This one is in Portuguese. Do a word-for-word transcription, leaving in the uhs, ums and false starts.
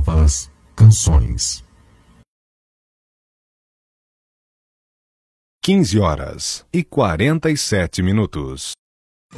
novas canções. quinze horas e quarenta e sete minutos.